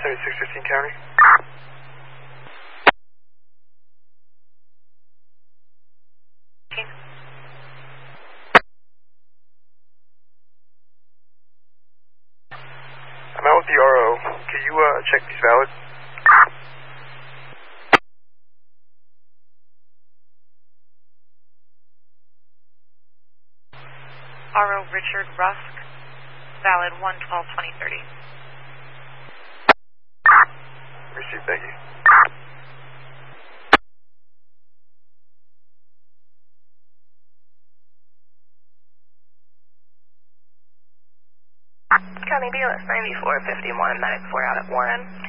7615 County. I'm out with the RO. Can you check these valid? RO Richard Rusk, valid 1/12/2030. Received, thank you. County BLS 9451, 94 out at Warren.